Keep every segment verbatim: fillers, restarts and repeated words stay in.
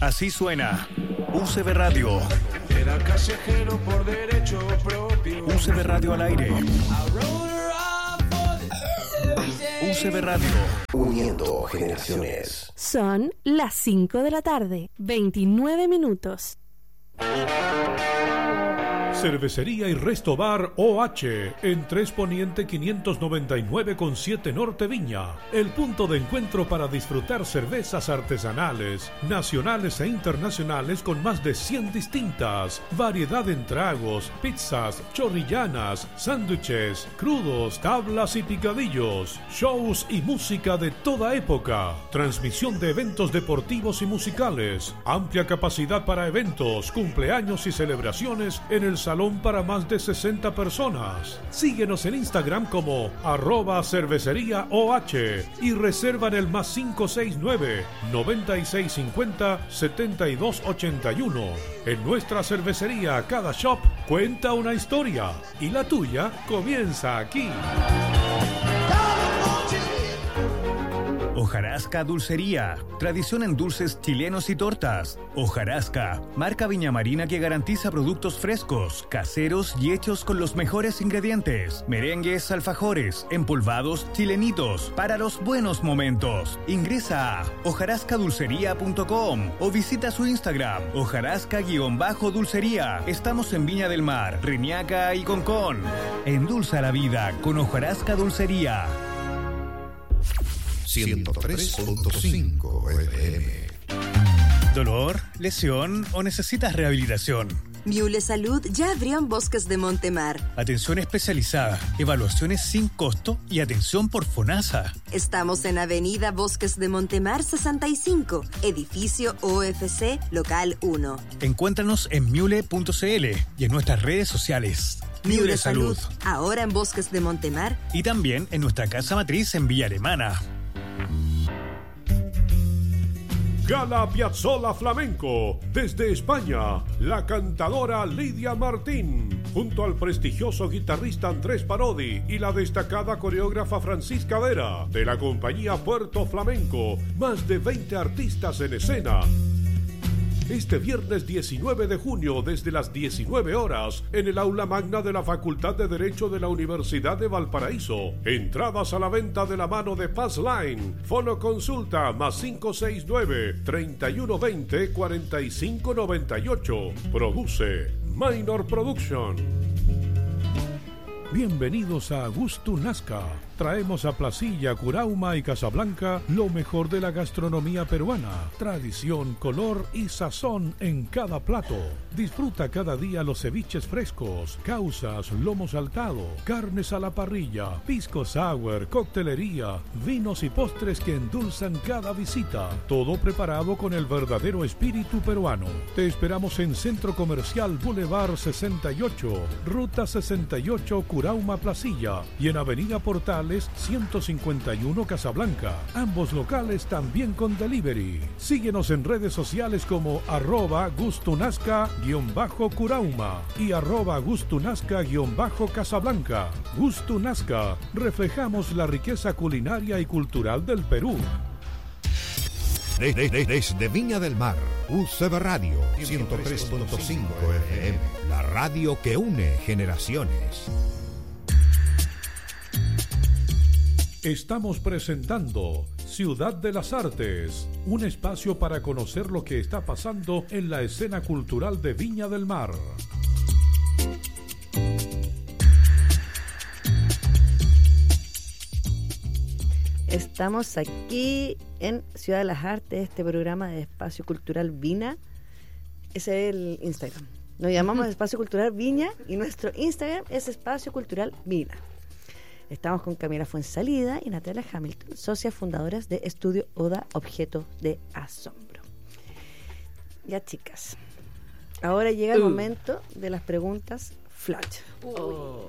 Así suena U C B Radio. Era callejero por derecho propio. U C B Radio al aire. U C B Radio. Uniendo generaciones. Son las cinco de la tarde, veintinueve minutos. Cervecería y Resto Bar O H en tres Poniente quinientos noventa y nueve con siete Norte Viña. El punto de encuentro para disfrutar cervezas artesanales, nacionales e internacionales con más de cien distintas. Variedad en tragos, pizzas, chorrillanas, sándwiches, crudos, tablas y picadillos. Shows y música de toda época. Transmisión de eventos deportivos y musicales. Amplia capacidad para eventos, cumpleaños y celebraciones en el salón para más de sesenta personas. Síguenos en Instagram como arroba cervecería OH y reserva en el más cinco seis nueve, noventa y seis cincuenta, setenta y dos ochenta y uno. En nuestra cervecería cada shop cuenta una historia y la tuya comienza aquí. Hojarasca Dulcería, tradición en dulces chilenos y tortas. Hojarasca, marca viñamarina que garantiza productos frescos, caseros y hechos con los mejores ingredientes. Merengues, alfajores, empolvados, chilenitos, para los buenos momentos. Ingresa a hojarasca dulcería punto com o visita su Instagram, hojarasca-dulcería. Estamos en Viña del Mar, Reñaca y Concón. Endulza la vida con Hojarasca Dulcería. ciento tres punto cinco F M. ¿Dolor, lesión o necesitas rehabilitación? Miule Salud ya abrió en Bosques de Montemar. Atención especializada, evaluaciones sin costo y atención por FONASA. Estamos en Avenida Bosques de Montemar sesenta y cinco, edificio O F C, local uno. Encuéntranos en miule punto c l y en nuestras redes sociales. Miule Salud, ahora en Bosques de Montemar. Y también en nuestra casa matriz en Villa Alemana. Gala Piazzolla Flamenco, desde España, la cantadora Lidia Martín, junto al prestigioso guitarrista Andrés Parodi y la destacada coreógrafa Francisca Vera, de la compañía Puerto Flamenco, más de veinte artistas en escena. Este viernes diecinueve de junio, desde las diecinueve horas, en el aula magna de la Facultad de Derecho de la Universidad de Valparaíso. Entradas a la venta de la mano de Passline. Fono consulta más cinco seis nueve, treinta y uno veinte, cuarenta y cinco noventa y ocho. Produce Minor Production. Bienvenidos a Gusto Nazca. Traemos a Placilla, Curauma y Casablanca lo mejor de la gastronomía peruana. Tradición, color y sazón en cada plato. Disfruta cada día los ceviches frescos, causas, lomo saltado, carnes a la parrilla, pisco sour, coctelería, vinos y postres que endulzan cada visita. Todo preparado con el verdadero espíritu peruano. Te esperamos en Centro Comercial Boulevard sesenta y ocho, Ruta sesenta y ocho, Curauma, Placilla, y en Avenida Portal ciento cincuenta y uno Casablanca. Ambos locales también con delivery. Síguenos en redes sociales como arroba gustunazca-curauma y arroba gustunazca-casablanca. Gustunazca, reflejamos la riqueza culinaria y cultural del Perú. Desde, desde, desde Viña del Mar, U C B Radio ciento tres punto cinco F M, la radio que une generaciones. Estamos presentando Ciudad de las Artes, un espacio para conocer lo que está pasando en la escena cultural de Viña del Mar. Estamos aquí en Ciudad de las Artes, este programa de Espacio Cultural Vina. Ese es el Instagram. Nos llamamos Espacio Cultural Viña y nuestro Instagram es Espacio Cultural Vina. Estamos con Camila Fuensalida y Natalia Hamilton, socias fundadoras de Estudio Oda, Objeto de Asombro. Ya, chicas, ahora llega el uh. momento de las preguntas flash. Oh.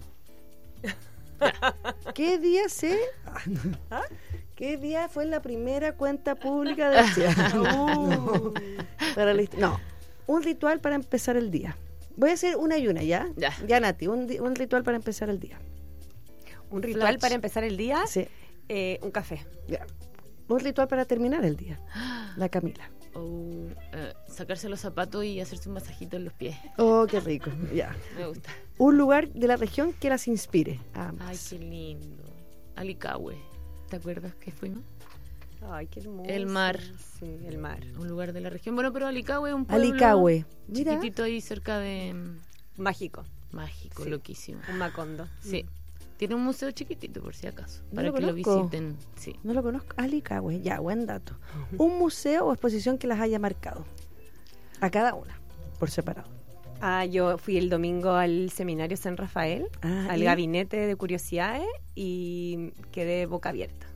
¿Qué día se... ¿Ah? ¿Qué día fue la primera cuenta pública de la ciudad? no. Para la... no, un ritual para empezar el día. Voy a hacer una y una, ¿ya? Ya, ya Nati, un, un ritual para empezar el día. ¿Un ritual Flash. Para empezar el día? Sí. Eh, un café. Ya. Un ritual para terminar el día. La Camila. O eh, sacarse los zapatos y hacerse un masajito en los pies. Oh, qué rico. Ya. Me gusta. Un lugar de la región que las inspire. Ambas. Ay, qué lindo. Alicahue. ¿Te acuerdas que fuimos? Ay, qué hermoso. El mar. Sí, el mar. Un lugar de la región. Bueno, pero Alicahue es un pueblo Alicahue. Mira. chiquitito ahí cerca de... Mágico. Mágico, Sí. loquísimo. Un Macondo. Sí. Tiene un museo chiquitito, por si acaso. No para lo que lo conozco. visiten. Sí. No lo conozco. Alicahue. Ya, buen dato. Un museo o exposición que las haya marcado. A cada una, por separado. Ah, yo fui el domingo al seminario San Rafael, Ah, al ¿y? gabinete de curiosidades y quedé boca abierta.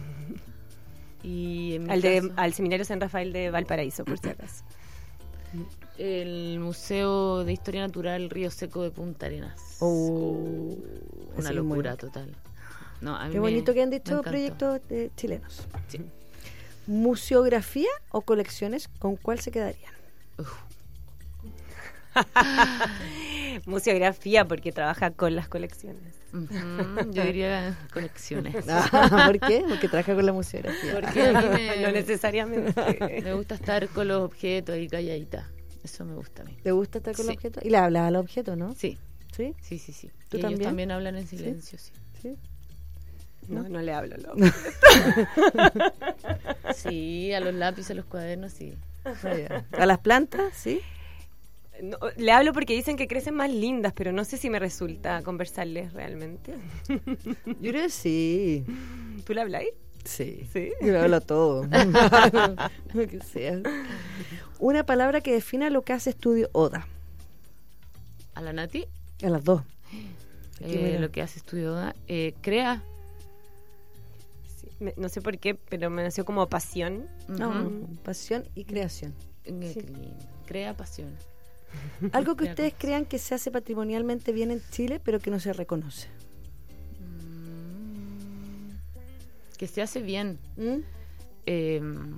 Y en mi Al, de, caso, al seminario San Rafael de Valparaíso, por si acaso. el Museo de Historia Natural Río Seco de Punta Arenas. Oh, Una así es muy locura total. No, a mí Qué me- bonito que han me dicho encantó. proyectos eh, chilenos. Sí. ¿Museografía o colecciones? ¿Con cuál se quedarían? Museografía, porque trabaja con las colecciones. Ujú, yo diría colecciones. Ah, ¿por qué? Porque trabaja con la museografía. Porque a mí me, No necesariamente. me gusta estar con los objetos ahí calladita. Eso me gusta a mí. ¿Te gusta estar con Sí. los objetos? Y le hablas a los objetos, ¿no? Sí, ¿Sí? sí, sí, sí. ¿Tú Y también? ellos también hablan en silencio, sí. ¿Sí? No, no le hablo. Lo. Sí, a los lápices, a los cuadernos, sí. ¿A las plantas? ¿Sí? No, le hablo porque dicen que crecen más lindas, pero no sé si me resulta conversarles realmente. Yo creo que sí. ¿Tú le habláis? Sí. Sí. Yo le hablo a todo. Lo que sea. Una palabra que defina lo que hace Estudio Oda. A la Nati, A las dos. Aquí, eh, mira. lo que hace Estudio Oda, eh, crea. Sí. Me- no sé por qué, pero me nació como pasión. No, Ujú. pasión y creación. Eh, qué lindo. Crea pasión. Algo que Crea ustedes cosas. crean que se hace patrimonialmente bien en Chile, pero que no se reconoce. Mm, que se hace bien. ¿Mm? Eh,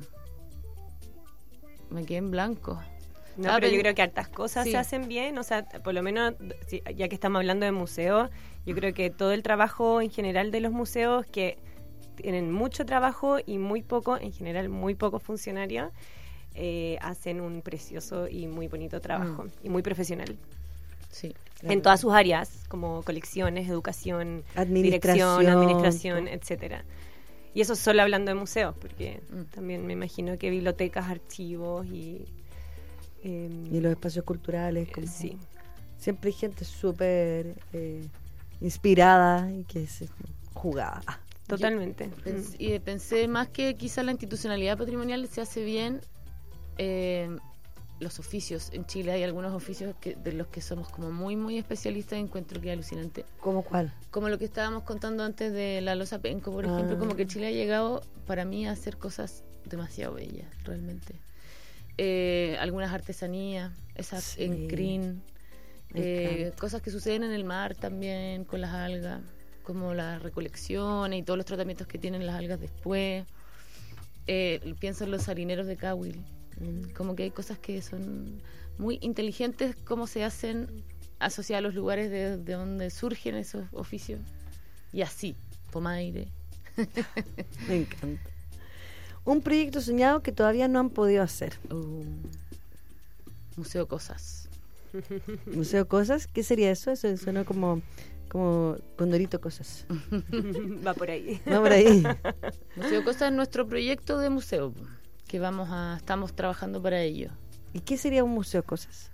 me quedé en blanco. No, Ah, pero pero- yo creo que hartas cosas sí. se hacen bien, o sea, por lo menos, si- ya que estamos hablando de museos, yo creo que todo el trabajo en general de los museos, que tienen mucho trabajo y muy poco, en general muy pocos funcionarios, eh, hacen un precioso y muy bonito trabajo, Mm. y muy profesional. Sí. En todas sus áreas, como colecciones, educación, Administración, dirección, administración, todo. etcétera. Y eso solo hablando de museos, porque Mm. también me imagino que bibliotecas, archivos y... eh, Y los espacios culturales. Como sí. Siempre hay gente súper eh, inspirada y que es eh, jugada. Totalmente. Pens- y pensé más que quizás la institucionalidad patrimonial se hace bien eh, los oficios. En Chile hay algunos oficios que, de los que somos como muy, muy especialistas y encuentro que es alucinante. ¿Cómo cuál? Como lo que estábamos contando antes de la loza penco, por ejemplo, Ah. como que Chile ha llegado para mí a hacer cosas demasiado bellas, realmente. Eh, algunas artesanías, esas Sí. en crin, Me eh, encanta. cosas que suceden en el mar también con las algas, como las recolecciones y todos los tratamientos que tienen las algas después. Eh, pienso en los harineros de Cahuil, Mm. como que hay cosas que son muy inteligentes, cómo se hacen asociadas a los lugares de, de donde surgen esos oficios. Y así, Pomaire. Me encanta. Un proyecto soñado que todavía no han podido hacer. Uh, Museo Cosas. Museo Cosas, ¿qué sería eso? Eso suena como, como Condorito Cosas. Va por ahí. No, por ahí. Museo Cosas es nuestro proyecto de museo, que vamos a, estamos trabajando para ello. ¿Y qué sería un Museo Cosas?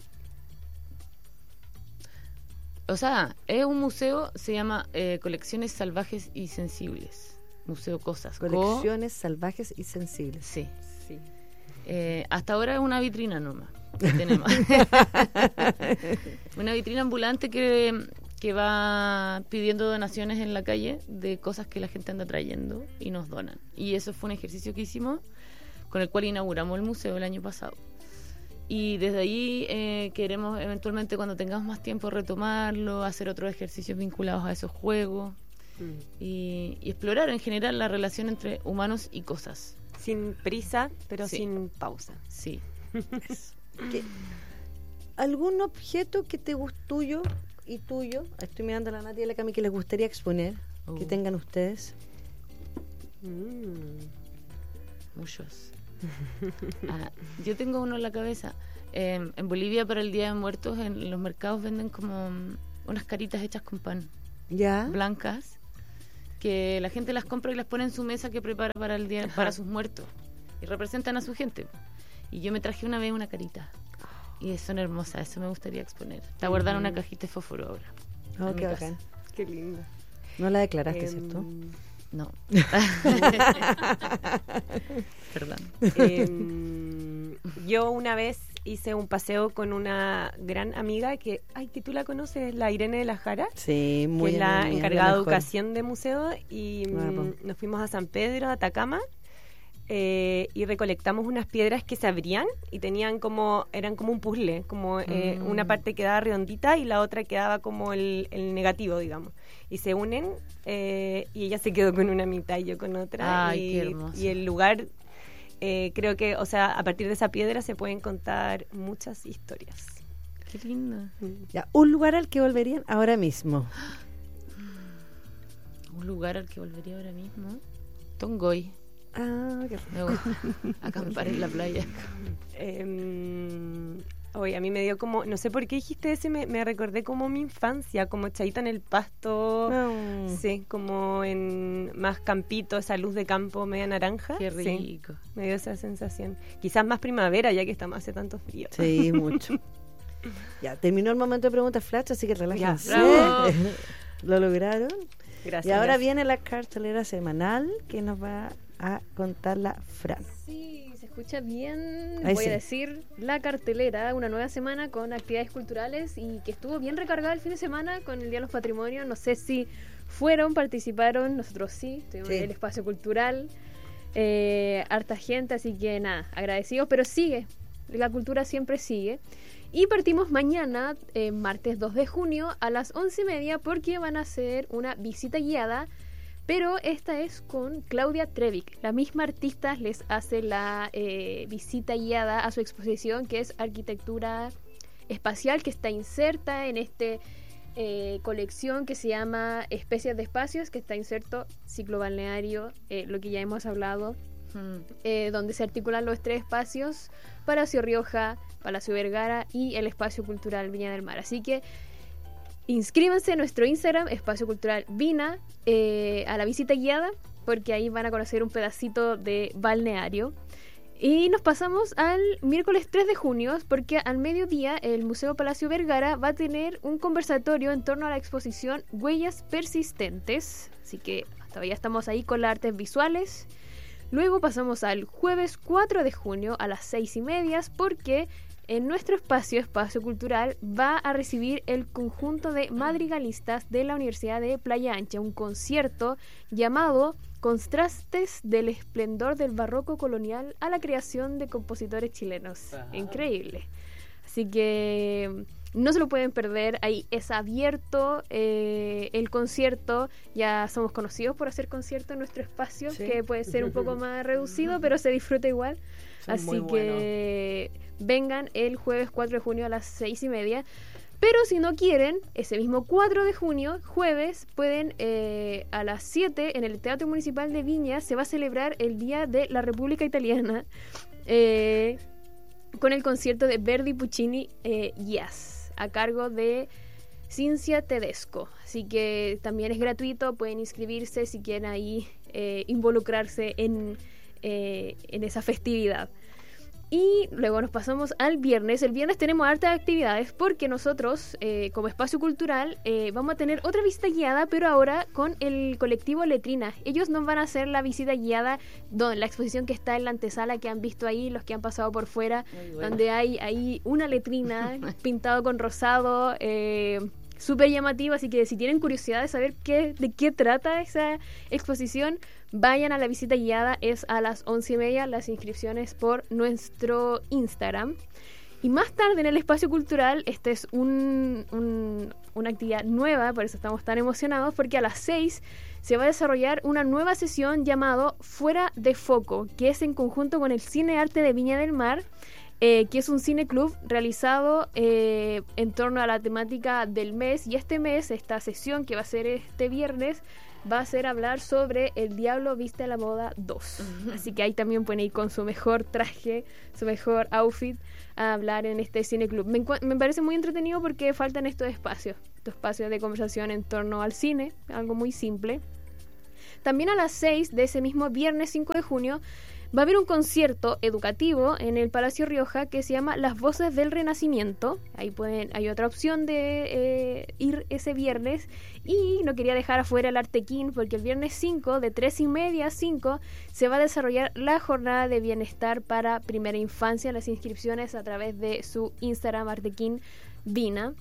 O sea, es un museo, se llama eh, Colecciones Salvajes y Sensibles. Museo Cosas. Co- Colecciones salvajes y sensibles. Sí. Sí. Eh, hasta ahora es una vitrina nomás que tenemos. Una vitrina ambulante que, que va pidiendo donaciones en la calle de cosas que la gente anda trayendo y nos donan. Y eso fue un ejercicio que hicimos con el cual inauguramos el museo el año pasado. Y desde ahí eh, queremos eventualmente, cuando tengamos más tiempo, retomarlo, hacer otros ejercicios vinculados a esos juegos y, y explorar en general la relación entre humanos y cosas. Sin prisa, pero Sí. sin pausa. Sí. ¿Qué- ¿Algún objeto que te guste tuyo y tuyo? Estoy mirando a la Nati y a la Cami que les gustaría exponer, Oh. que tengan ustedes. Mm. Muchos. Ah, yo tengo uno en la cabeza. Eh, en Bolivia, para el Día de Muertos, en los mercados venden como um, unas caritas hechas con pan. ¿Ya? Blancas, que la gente las compra y las pone en su mesa que prepara para el día, para sus muertos. Y representan a su gente. Y yo me traje una vez una carita. Y son hermosas, eso me gustaría exponer. Está guardada en una cajita de fósforo ahora. Oh, en qué mi bacán. casa. Qué lindo. No la declaraste, Em, ¿cierto? No. Perdón. Em, yo una vez hice un paseo con una gran amiga que, ay, que tú la conoces, la Irene de la Jara. Sí, muy que es la amiga, encargada de la mejor. educación de museo, y mm, Vamos. nos fuimos a San Pedro, a Atacama, eh, y recolectamos unas piedras que se abrían y tenían como, eran como un puzzle, como eh, Mm. una parte quedaba redondita y la otra quedaba como el, el negativo, digamos, y se unen, eh, y ella se quedó con una mitad y yo con otra. Ay, y, qué hermoso. y el lugar, eh, creo que, o sea, a partir de esa piedra se pueden contar muchas historias. Qué lindo. Ya, un lugar al que volverían ahora mismo. Un lugar al que volvería ahora mismo. Tongoy. Ah, qué Me gusta. Acampar en la playa. Eh, Oye, a mí me dio como, no sé por qué dijiste ese, me, me recordé como mi infancia, como echadita en el pasto, No. sí, como en más campito, esa luz de campo media naranja. Qué Sí, rico. me dio esa sensación. Quizás más primavera, ya que estamos hace tanto frío. Sí, mucho. Ya, terminó el momento de preguntas flash, así que relájense. Ya, bravo. Lo lograron. Gracias. Y ahora gracias. viene la cartelera semanal que nos va a contar la Fran. Sí, se escucha bien. Ahí Voy sí. a decir la cartelera, una nueva semana con actividades culturales y que estuvo bien recargada el fin de semana con el Día de los Patrimonios. No sé si fueron, participaron, nosotros sí, estuvimos Sí. en el espacio cultural, eh, harta gente, así que nada, agradecidos, pero sigue, la cultura siempre sigue. Y partimos mañana, eh, martes dos de junio, a las once y media, porque van a hacer una visita guiada, pero esta es con Claudia Trevic. La misma artista les hace la eh, visita guiada a su exposición, que es Arquitectura Espacial, que está inserta en este eh, colección que se llama Especies de Espacios, que está inserto ciclo balneario, eh, lo que ya hemos hablado, Mm. eh, donde se articulan los tres espacios: Palacio Rioja, Palacio Vergara y el Espacio Cultural Viña del Mar. Así que inscríbanse en nuestro Instagram, Espacio Cultural Vina, eh, a la visita guiada, porque ahí van a conocer un pedacito de balneario. Y nos pasamos al miércoles tres de junio, porque al mediodía el Museo Palacio Vergara va a tener un conversatorio en torno a la exposición Huellas Persistentes. Así que todavía estamos ahí con las artes visuales. Luego pasamos al jueves cuatro de junio a las seis y media, porque en nuestro espacio, Espacio Cultural, va a recibir el conjunto de madrigalistas de la Universidad de Playa Ancha, un concierto llamado Contrastes del esplendor del barroco colonial a la creación de compositores chilenos. Increíble. Así que no se lo pueden perder, ahí es abierto eh, el concierto, ya somos conocidos por hacer conciertos en nuestro espacio, Sí. que puede ser un poco más reducido, pero se disfruta igual. Son Así muy que vengan el jueves cuatro de junio a las seis y media. Pero si no quieren, ese mismo cuatro de junio, jueves, pueden eh, a las siete en el Teatro Municipal de Viña se va a celebrar el Día de la República Italiana, eh, con el concierto de Verdi, Puccini, eh, Jazz, a cargo de Cincia Tedesco. Así que también es gratuito, pueden inscribirse si quieren ahí eh, involucrarse en, eh, en esa festividad. Y luego nos pasamos al viernes. El viernes tenemos hartas actividades porque nosotros, eh, como espacio cultural, eh, vamos a tener otra visita guiada, pero ahora con el colectivo Letrina. Ellos nos van a hacer la visita guiada, donde la exposición que está en la antesala que han visto ahí, los que han pasado por fuera, bueno. donde hay ahí una letrina pintado con rosado, eh, súper llamativo. Así que si tienen curiosidad de saber qué, de qué trata esa exposición, vayan a la visita guiada, es a las once y media, las inscripciones por nuestro Instagram. Y más tarde en el espacio cultural, esta es un, un, una actividad nueva, por eso estamos tan emocionados, porque a las seis se va a desarrollar una nueva sesión llamado Fuera de Foco, que es en conjunto con el Cine Arte de Viña del Mar, eh, que es un cine club realizado eh, en torno a la temática del mes. Y este mes, esta sesión que va a ser este viernes, va a ser hablar sobre El Diablo Viste a la Moda dos. Uh-huh. Así que ahí también pueden ir con su mejor traje, su mejor outfit, a hablar en este cineclub. Me, encu- me parece muy entretenido porque faltan estos espacios, estos espacios de conversación en torno al cine, algo muy simple. También a las seis de ese mismo viernes cinco de junio va a haber un concierto educativo en el Palacio Rioja que se llama Las Voces del Renacimiento. Ahí pueden, hay otra opción de eh, ir ese viernes. Y no quería dejar afuera el Artequín porque el viernes cinco, de tres y media a cinco, se va a desarrollar la jornada de bienestar para primera infancia. Las inscripciones a través de su Instagram Artequín Vina.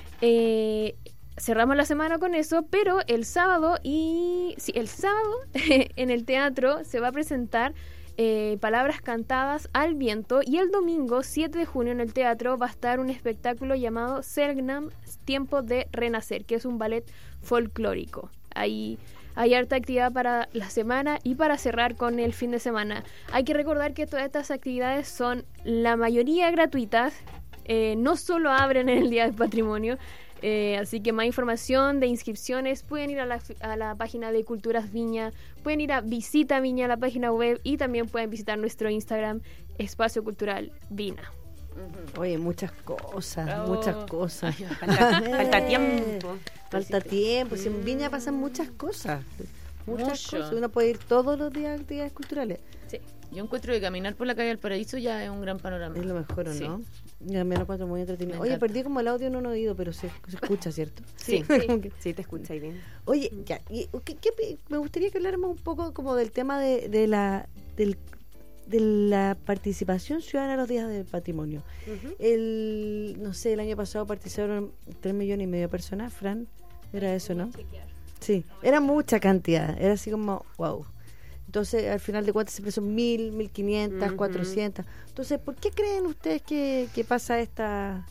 Eh... Cerramos la semana con eso, pero el sábado y sí, el sábado en el teatro se va a presentar eh, Palabras Cantadas al Viento, y el domingo siete de junio en el teatro va a estar un espectáculo llamado Selgnam, Tiempo de Renacer, que es un ballet folclórico. Ahí hay harta actividad para la semana y para cerrar con el fin de semana. Hay que recordar que todas estas actividades son la mayoría gratuitas, eh, no solo abren en el Día del Patrimonio. Eh, así que más información de inscripciones pueden ir a la, a la página de Culturas Viña, pueden ir a Visita Viña, la página web, y también pueden visitar nuestro Instagram, Espacio Cultural Vina. Oye, muchas cosas, oh. muchas cosas. Falta, falta tiempo. Falta tiempo, si en Viña pasan muchas cosas. Muchas Mucho. cosas. Uno puede ir todos los días a actividades culturales. Sí. Yo encuentro que caminar por la calle del Paraíso ya es un gran panorama. Es lo mejor, ¿o Sí. no? Ya me lo encuentro muy entretenido. Me Oye, encanta. perdí como el audio en un oído, pero se, se escucha, ¿cierto? Sí, Como que- sí, te escucháis bien. Oye, ya, y, ¿qué, qué- me gustaría que habláramos un poco como del tema de, de la del, de la participación ciudadana en los días del patrimonio. Uh-huh. El, no sé, el año pasado participaron tres millones y medio de personas, Fran, era eso, ¿no? Sí, era mucha cantidad, era así como, wow. Entonces, al final de cuentas, siempre son mil, mil quinientas, Ujú. cuatrocientas. Entonces, ¿por qué creen ustedes que, que pasa esta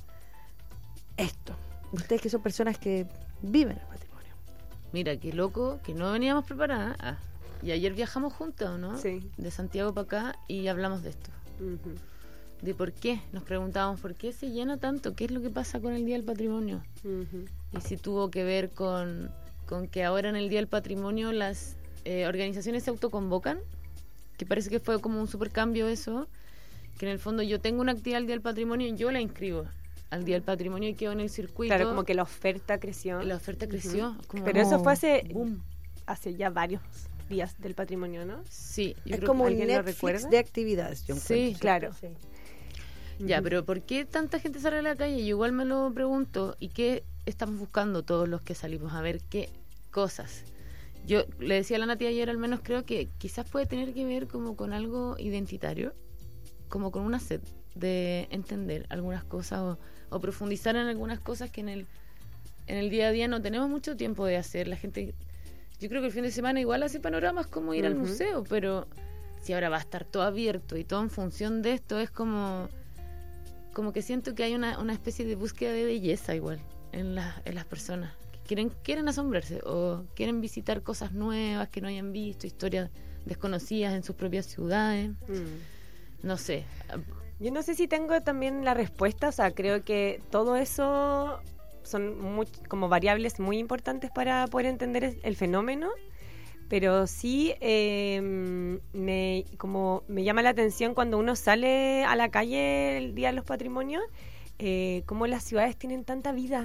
esto? Ustedes que son personas que viven el patrimonio. Mira, qué loco, que no veníamos preparadas. Ah, y ayer viajamos juntos, ¿no? Sí. De Santiago para acá y hablamos de esto. Uh-huh. De por qué. Nos preguntábamos por qué se llena tanto, qué es lo que pasa con el Día del Patrimonio. Uh-huh. Y si tuvo que ver con, con que ahora en el Día del Patrimonio las eh, organizaciones se autoconvocan, que parece que fue como un supercambio eso, que en el fondo yo tengo una actividad al Día del Patrimonio y yo la inscribo al Día del Patrimonio y quedo en el circuito. Claro, como que la oferta creció. Y la oferta creció. Uh-huh. como- Pero eso fue hace, boom. hace ya varios días del patrimonio, ¿no? Sí, yo Es creo como que un ¿alguien lo Netflix recuerda? de actividades. Yo Sí, encuentro, claro. ¿cierto? Sí. Ya, Ujú. pero ¿por qué tanta gente sale a la calle? Yo igual me lo pregunto. ¿Y qué estamos buscando todos los que salimos? A ver qué cosas. Yo le decía a la Nati ayer, al menos creo que quizás puede tener que ver como con algo identitario, como con una sed de entender algunas cosas o, o profundizar en algunas cosas que en el, en el día a día no tenemos mucho tiempo de hacer. La gente, yo creo que el fin de semana igual hace panoramas como ir al Ujú. museo, pero si ahora va a estar todo abierto y todo en función de esto, es como... como que siento que hay una, una especie de búsqueda de belleza igual en, la, en las personas que quieren, quieren asombrarse o quieren visitar cosas nuevas que no hayan visto, historias desconocidas en sus propias ciudades. Mm. No sé. Yo no sé si tengo también la respuesta, o sea, creo que todo eso son muy, como variables muy importantes para poder entender el, el fenómeno, pero sí eh, me, como me llama la atención cuando uno sale a la calle el Día de los Patrimonios, eh, cómo las ciudades tienen tanta vida.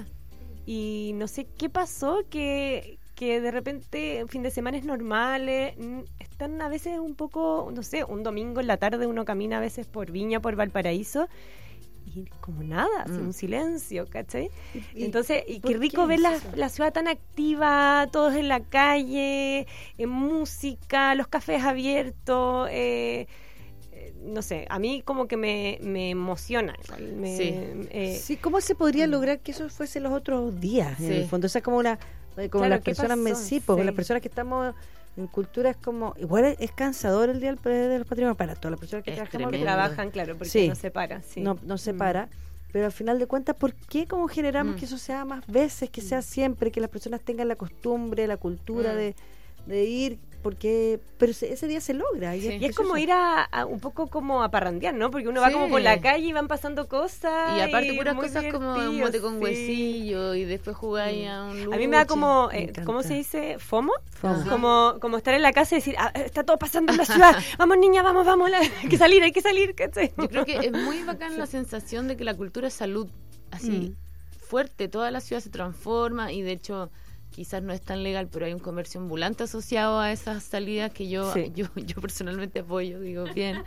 Y no sé qué pasó, que, que de repente fin de semana normales mm, están a veces un poco, no sé, un domingo en la tarde uno camina a veces por Viña, por Valparaíso, y como nada, así, Mm. un silencio, ¿cachai? Y- Entonces, y ¿por qué rico qué ver es la, eso? la ciudad tan activa, todos en la calle, en música, los cafés abiertos, eh, eh, no sé, a mí como que me, me emociona. igual, me- Sí. eh, Sí, ¿cómo se podría lograr que eso fuese los otros días? En Sí. el fondo, o sea, como una, eh, como Claro, las ¿qué personas, me, pasó? sí, pues, Sí. las personas que estamos en cultura es como, igual es, es cansador el día del, de los patrimonios para todas las personas que Es trabajamos. que tremendo. trabajan, claro, porque Sí. no se para. Sí. No, no se Mm. para. Pero al final de cuentas, ¿por qué como generamos Mm. que eso sea más veces, que sea siempre, que las personas tengan la costumbre, la cultura Mm. de, de ir porque pero ese, ese día se logra. Y, sí. es, y es como ir a, a un poco como a parrandear, ¿no? Porque uno va sí. como por la calle y van pasando cosas. Y aparte y puras muy cosas como un mote con sí. huesillo y después jugáis sí. a un luche. A mí me da como, eh, ¿cómo se dice? ¿FOMO? FOMO. Como, como estar en la casa y decir, ah, está todo pasando en la ciudad, vamos niña, vamos, vamos, la, hay que salir, hay que salir. ¿Cachai? Yo creo que es muy bacán la sensación de que la cultura es salud, así, mm. fuerte, toda la ciudad se transforma y de hecho... quizás no es tan legal, pero hay un comercio ambulante asociado a esas salidas que yo sí. yo, yo personalmente apoyo, digo, bien.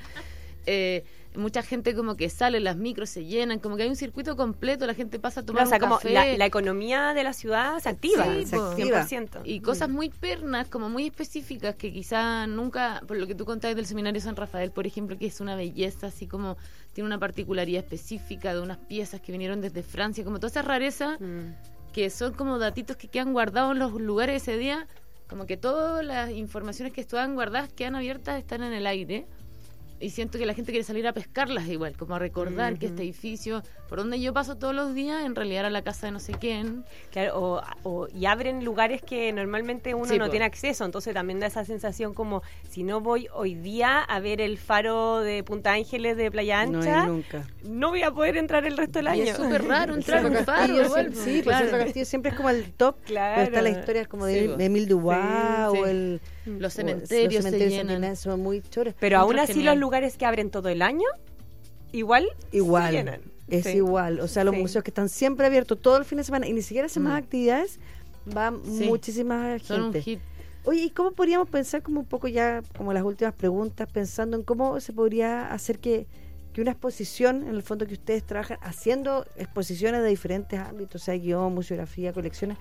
Eh, mucha gente como que sale, las micros se llenan, como que hay un circuito completo, la gente pasa a tomar o sea, un como café. La, la economía de la ciudad se activa, sí, se activa. cien por ciento. Y cosas muy pernas, como muy específicas, que quizás nunca, por lo que tú contabas del Seminario San Rafael, por ejemplo, que es una belleza, así como tiene una particularidad específica de unas piezas que vinieron desde Francia, como toda esa rareza... Mm. que son como datitos que quedan guardados en los lugares ese día, como que todas las informaciones que estaban guardadas quedan abiertas, están en el aire, y siento que la gente quiere salir a pescarlas igual, como a recordar uh-huh. que este edificio, por donde yo paso todos los días, en realidad era la casa de no sé quién. Claro, o, o y abren lugares que normalmente uno sí, no pues. tiene acceso, entonces también da esa sensación como, si no voy hoy día a ver el faro de Punta Ángeles de Playa Ancha, no, nunca. no voy a poder entrar el resto del año. Y es súper raro entrar a un faro. Igual, sí, claro. Pues el Castillo siempre es como el top, claro. pero está la historia como de, sí, de Emile Dubois sí, sí. o el... Los cementerios, los cementerios se llenan. Son muy chores. Pero aún así genial. Los lugares que abren todo el año, igual, igual se llenan. Es sí. igual. O sea, los sí. museos que están siempre abiertos todo el fin de semana y ni siquiera hacen mm. más actividades, va sí. muchísima gente. Son un hit. Oye, ¿y cómo podríamos pensar como un poco ya, como las últimas preguntas, pensando en cómo se podría hacer que, que una exposición, en el fondo que ustedes trabajan, haciendo exposiciones de diferentes ámbitos, o sea, guión, museografía, colecciones,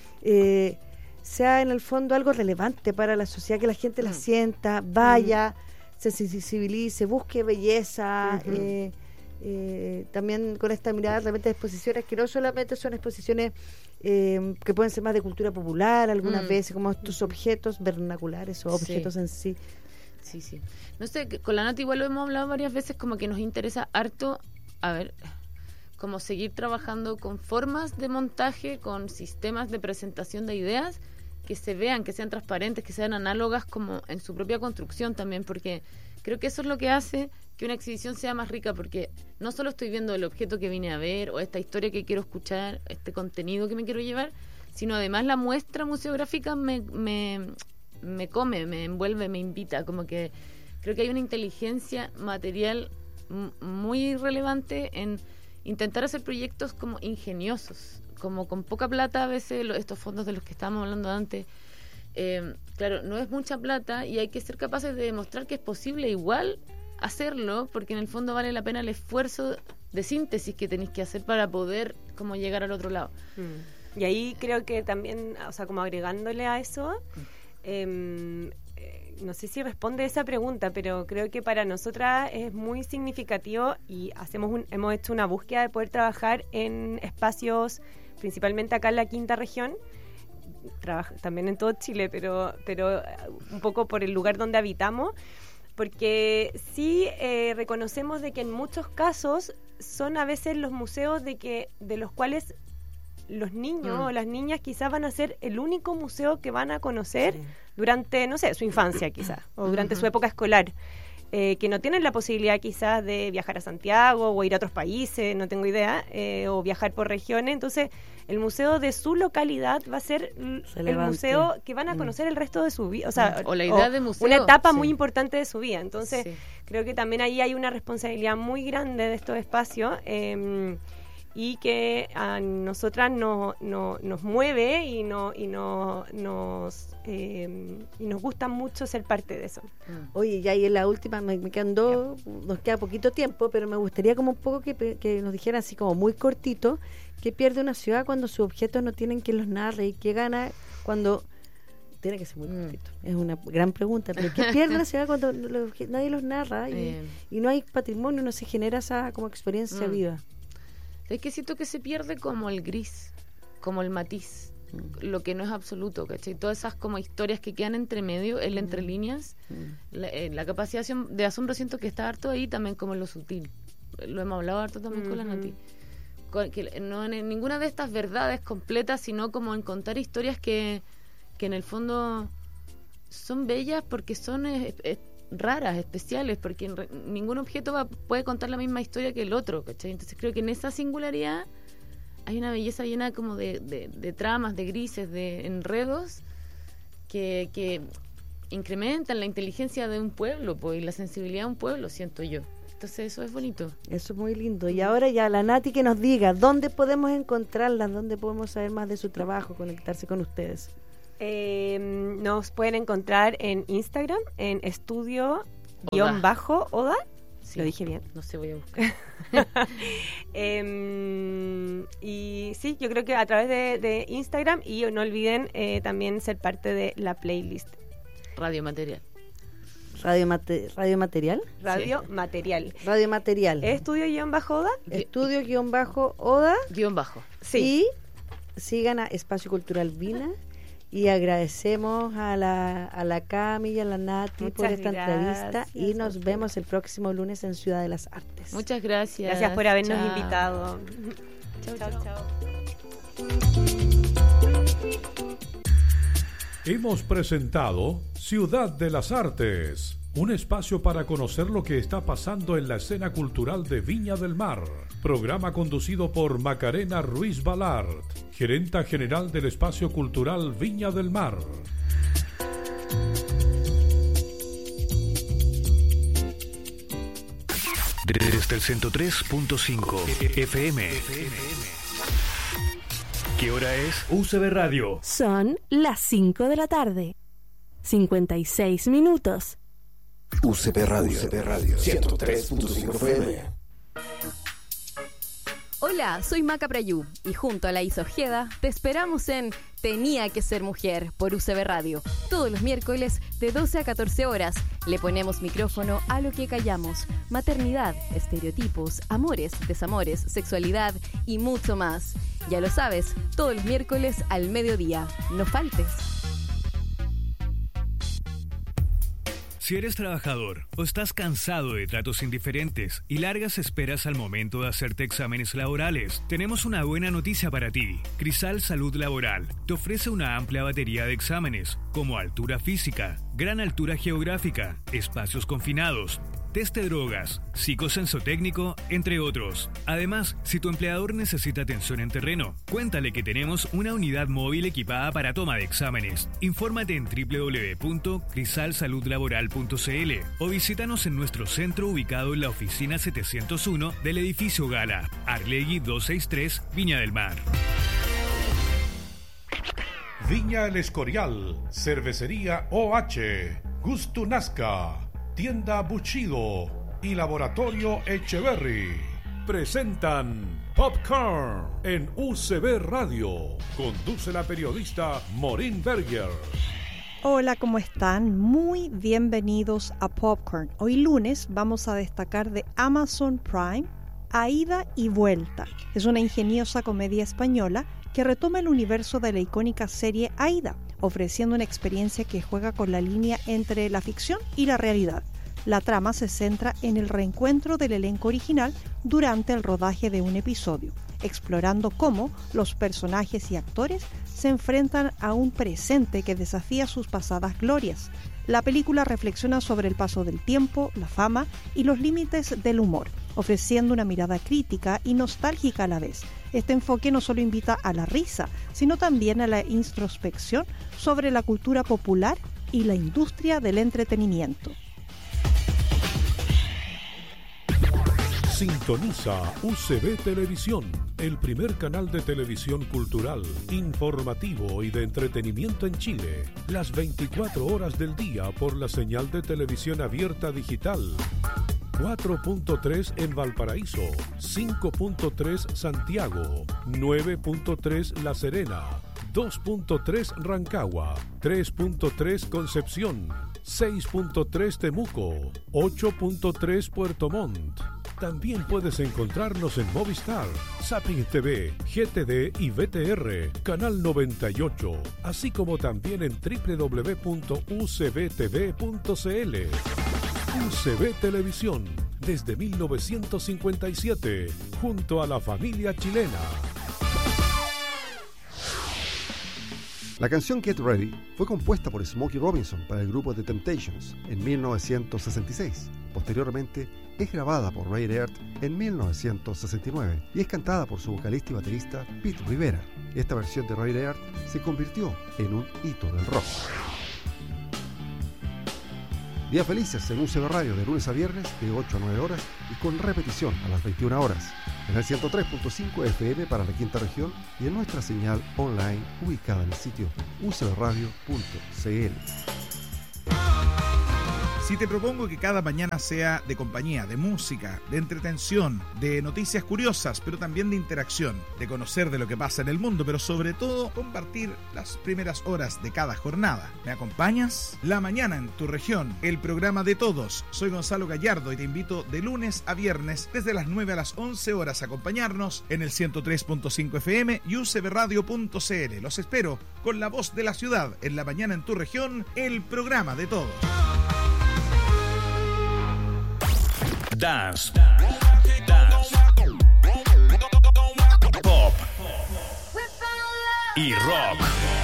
eh, sea en el fondo algo relevante para la sociedad, que la gente la sienta, vaya, mm. se sensibilice, busque belleza, uh-huh. eh, eh, también con esta mirada realmente de exposiciones que no solamente son exposiciones eh, que pueden ser más de cultura popular algunas mm. veces, como estos objetos vernaculares o objetos sí. en sí. Sí, sí. No sé, con la Nati igual lo hemos hablado varias veces, como que nos interesa harto, a ver... como seguir trabajando con formas de montaje, con sistemas de presentación de ideas que se vean, que sean transparentes, que sean análogas como en su propia construcción también, porque creo que eso es lo que hace que una exhibición sea más rica, porque no solo estoy viendo el objeto que vine a ver o esta historia que quiero escuchar, este contenido que me quiero llevar, sino además la muestra museográfica me, me, me come, me envuelve, me invita, como que creo que hay una inteligencia material m- muy relevante en intentar hacer proyectos como ingeniosos, como con poca plata a veces, lo, estos fondos de los que estábamos hablando antes, eh, claro, no es mucha plata y hay que ser capaces de demostrar que es posible igual hacerlo, porque en el fondo vale la pena el esfuerzo de síntesis que tenéis que hacer para poder como llegar al otro lado. Mm. Y ahí creo que también, o sea, como agregándole a eso, eh, no sé si responde esa pregunta, pero creo que para nosotras es muy significativo y hacemos un, hemos hecho una búsqueda de poder trabajar en espacios, principalmente acá en la quinta región, trabaja, también en todo Chile, pero, pero un poco por el lugar donde habitamos, porque sí eh, reconocemos de que en muchos casos son a veces los museos de que de los cuales los niños mm. o las niñas quizás van a ser el único museo que van a conocer sí. durante, no sé, su infancia quizás, o durante uh-huh. su época escolar, eh, que no tienen la posibilidad quizás de viajar a Santiago o ir a otros países, no tengo idea, eh, o viajar por regiones. Entonces el museo de su localidad va a ser Relevante. el museo que van a conocer mm. el resto de su vida, o sea, o la idea o de museo, una etapa sí. muy importante de su vida. Entonces sí. creo que también ahí hay una responsabilidad muy grande de estos espacios, eh, y que a nosotras no, no, nos mueve y, no, y no, nos eh, y nos gusta mucho ser parte de eso. Oye, ya y en la última, me, me quedan dos, yeah. nos queda poquito tiempo, pero me gustaría como un poco que, que nos dijeran así como muy cortito, ¿qué pierde una ciudad cuando sus objetos no tienen quien los narre? ¿Y qué gana cuando... Tiene que ser muy cortito, mm. es una gran pregunta, pero ¿qué pierde una ciudad cuando los, nadie los narra y, eh. y no hay patrimonio, no se genera esa como experiencia mm. viva? Es que siento que se pierde como el gris, como el matiz, mm. lo que no es absoluto, ¿cachai? Todas esas como historias que quedan entre medio, el mm. entre líneas, mm. la, eh, la capacidad de asombro siento que está harto ahí también como en lo sutil. Lo hemos hablado harto también mm-hmm. con la Nati. Con, que no en ninguna de estas verdades completas, sino como en contar historias que, que en el fondo son bellas porque son eh, eh, raras, especiales, porque en re, ningún objeto va, puede contar la misma historia que el otro, ¿cachai? Entonces creo que en esa singularidad hay una belleza llena como de, de, de tramas, de grises, de enredos que, que incrementan la inteligencia de un pueblo, pues, y la sensibilidad de un pueblo, siento yo. Entonces eso es bonito. Eso es muy lindo. Y ahora ya la Nati que nos diga dónde podemos encontrarlas, dónde podemos saber más de su trabajo, conectarse con ustedes. Eh, nos pueden encontrar en Instagram, en estudio guión bajo Oda. Sí. Lo dije bien. No sé, voy a buscar. eh, y sí, yo creo que a través de, de Instagram, y no olviden eh, también ser parte de la playlist. Radio Material. Radio, mate, Radio Material. Radio sí. Material. Radio Material. Estudio guión bajo Oda. Estudio guión bajo Oda. Guión bajo. Sí. Y sigan a Espacio Cultural Vina. Y agradecemos a la, a la Cami y a la Nati Muchas por esta gracias, entrevista. Y nos vemos el próximo lunes en Ciudad de las Artes. Muchas gracias. Gracias por habernos chao. invitado. Chao, chao, chao. Hemos presentado Ciudad de las Artes, un espacio para conocer lo que está pasando en la escena cultural de Viña del Mar. Programa conducido por Macarena Ruiz Balart, gerenta general del Espacio Cultural Viña del Mar. Desde el ciento tres punto cinco F M. ¿Qué hora es? U C B Radio. Son las cinco de la tarde. cincuenta y seis minutos. U C B Radio. U C B Radio. ciento tres punto cinco F M. Hola, soy Maca Prayú y junto a la Isa Ojeda te esperamos en Tenía que ser mujer por U C B Radio. Todos los miércoles de doce a catorce horas le ponemos micrófono a lo que callamos. Maternidad, estereotipos, amores, desamores, sexualidad y mucho más. Ya lo sabes, todos los miércoles al mediodía. No faltes. Si eres trabajador o estás cansado de tratos indiferentes y largas esperas al momento de hacerte exámenes laborales, tenemos una buena noticia para ti. Crisal Salud Laboral te ofrece una amplia batería de exámenes, como altura física, gran altura geográfica, espacios confinados, test de drogas, psicosensotécnico, entre otros. Además, si tu empleador necesita atención en terreno, cuéntale que tenemos una unidad móvil equipada para toma de exámenes. Infórmate en doble u doble u doble u punto crisal salud laboral punto c l o visítanos en nuestro centro ubicado en la oficina setecientos uno del edificio Gala, Arlegui doscientos sesenta y tres, Viña del Mar. Viña El Escorial, Cervecería O H, Gusto Nazca, Tienda Buchido y Laboratorio Echeverry presentan Popcorn en U C B Radio. Conduce la periodista Maureen Berger. Hola, ¿cómo están? Muy bienvenidos a Popcorn. Hoy lunes vamos a destacar de Amazon Prime A Ida y Vuelta. Es una ingeniosa comedia española que retoma el universo de la icónica serie Aida, ofreciendo una experiencia que juega con la línea entre la ficción y la realidad. La trama se centra en el reencuentro del elenco original durante el rodaje de un episodio, explorando cómo los personajes y actores se enfrentan a un presente que desafía sus pasadas glorias. La película reflexiona sobre el paso del tiempo, la fama y los límites del humor, ofreciendo una mirada crítica y nostálgica a la vez. Este enfoque no solo invita a la risa, sino también a la introspección sobre la cultura popular y la industria del entretenimiento. Sintoniza U C B Televisión, el primer canal de televisión cultural, informativo y de entretenimiento en Chile, las veinticuatro horas del día por la señal de televisión abierta digital. cuatro punto tres en Valparaíso, cinco punto tres Santiago, nueve punto tres La Serena, dos punto tres Rancagua, tres punto tres Concepción, seis punto tres Temuco, ocho punto tres Puerto Montt. También puedes encontrarnos en Movistar, Zapping T V, G T D y V T R, Canal noventa y ocho, así como también en doble u doble u doble u punto u c b t v punto c l. U C B Televisión, desde mil novecientos cincuenta y siete, junto a la familia chilena. La canción Get Ready fue compuesta por Smokey Robinson para el grupo The Temptations en mil novecientos sesenta y seis. Posteriormente es grabada por Ray Earth en mil novecientos sesenta y nueve y es cantada por su vocalista y baterista Pete Rivera. Esta versión de Ray Earth se convirtió en un hito del rock. Días felices en U C B Radio de lunes a viernes de ocho a nueve horas y con repetición a las veintiuna horas en el ciento tres punto cinco F M para la quinta región y en nuestra señal online ubicada en el sitio u c b radio punto c l. Si te propongo que cada mañana sea de compañía, de música, de entretención, de noticias curiosas, pero también de interacción, de conocer de lo que pasa en el mundo, pero sobre todo compartir las primeras horas de cada jornada. ¿Me acompañas? La mañana en tu región, el programa de todos. Soy Gonzalo Gallardo y te invito de lunes a viernes desde las nueve a las once horas a acompañarnos en el ciento tres punto cinco F M y u c b radio punto c l. Los espero con la voz de la ciudad en la mañana en tu región, el programa de todos. Dance, dance, pop y rock.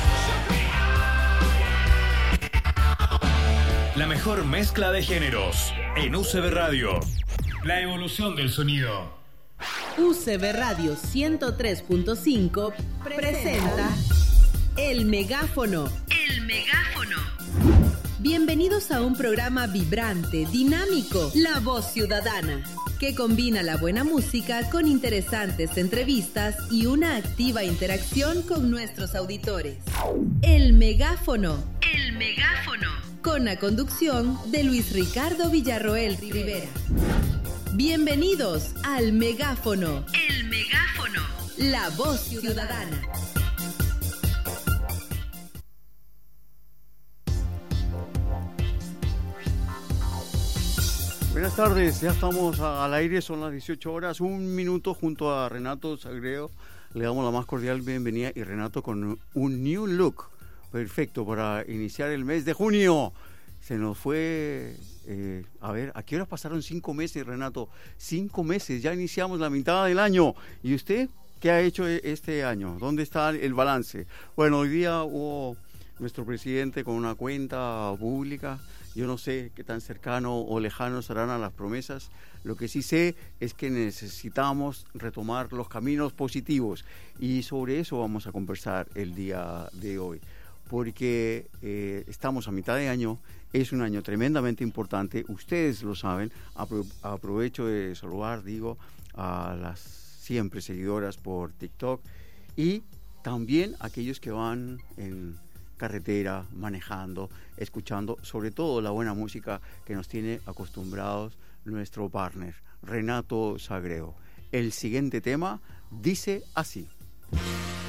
La mejor mezcla de géneros en U C B Radio. La evolución del sonido. U C B Radio ciento tres punto cinco presenta El Megáfono. El Megáfono. Bienvenidos a un programa vibrante, dinámico, La Voz Ciudadana, que combina la buena música con interesantes entrevistas y una activa interacción con nuestros auditores. El Megáfono. El Megáfono. Con la conducción de Luis Ricardo Villarroel Rivera. Bienvenidos al Megáfono. El Megáfono. La Voz Ciudadana. Buenas tardes, ya estamos al aire, son las dieciocho horas, un minuto junto a Renato Sagredo. Le damos la más cordial bienvenida y Renato con un new look perfecto para iniciar el mes de junio. Se nos fue, eh, a ver, ¿a qué hora pasaron cinco meses, Renato? Cinco meses, ya iniciamos la mitad del año. ¿Y usted qué ha hecho este año? ¿Dónde está el balance? Bueno, hoy día hubo nuestro presidente con una cuenta pública. Yo no sé qué tan cercano o lejano serán a las promesas. Lo que sí sé es que necesitamos retomar los caminos positivos y sobre eso vamos a conversar el día de hoy, porque eh, estamos a mitad de año, es un año tremendamente importante, ustedes lo saben. Apro- aprovecho de saludar, digo, a las siempre seguidoras por TikTok y también a aquellos que van en carretera, manejando, escuchando sobre todo la buena música que nos tiene acostumbrados nuestro partner, Renato Sagredo. El siguiente tema dice así.